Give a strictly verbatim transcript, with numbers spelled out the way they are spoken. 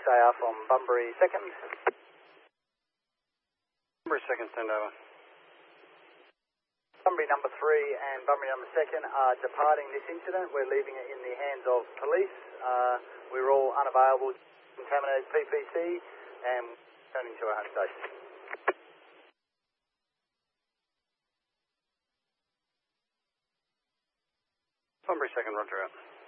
A R from Bunbury second. Bunbury second, stand over. Bunbury number three and Bunbury number second are departing this incident. We're leaving it in the hands of police. Uh, we're all unavailable, contaminated P P C, and turning to our home station. Bunbury second, roger out.